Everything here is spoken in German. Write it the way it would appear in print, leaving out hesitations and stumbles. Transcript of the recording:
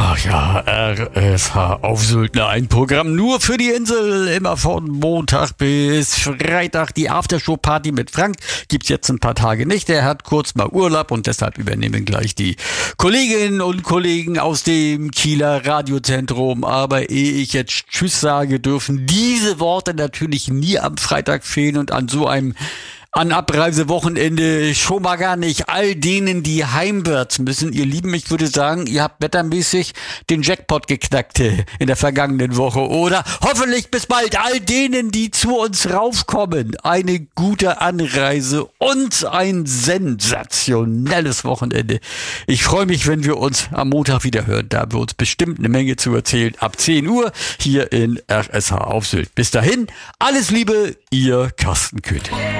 Ach ja, RSH auf Sylt, ein Programm nur für die Insel, immer von Montag bis Freitag. Die Aftershow-Party mit Frank gibt's jetzt ein paar Tage nicht. Er hat kurz mal Urlaub und deshalb übernehmen gleich die Kolleginnen und Kollegen aus dem Kieler Radiozentrum. Aber ehe ich jetzt Tschüss sage, dürfen diese Worte natürlich nie am Freitag fehlen und an so einem Abreisewochenende schon mal gar nicht. All denen, die heimwärts müssen, ihr Lieben, ich würde sagen, ihr habt wettermäßig den Jackpot geknackt in der vergangenen Woche, oder? Hoffentlich bis bald. All denen, die zu uns raufkommen, eine gute Anreise und ein sensationelles Wochenende. Ich freue mich, wenn wir uns am Montag wieder hören. Da haben wir uns bestimmt eine Menge zu erzählen. Ab 10 Uhr hier in RSH auf Sylt. Bis dahin, alles Liebe, ihr Carsten Köthe.